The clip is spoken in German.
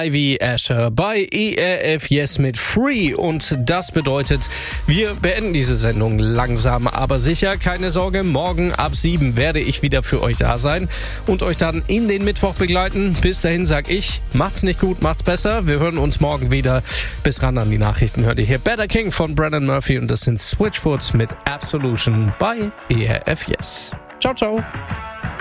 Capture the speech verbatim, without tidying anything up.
Ivy Asher bei E R F Yes mit Free. Und das bedeutet, wir beenden diese Sendung langsam, aber sicher. Keine Sorge, morgen ab sieben werde ich wieder für euch da sein und euch dann in den Mittwoch begleiten. Bis dahin sag ich, macht's nicht gut, macht's besser. Wir hören uns morgen wieder. Bis ran an die Nachrichten hört ihr hier Better King von Brandon Murphy und das sind Switchfoot mit Absolution bei E R F Yes. Ciao, ciao.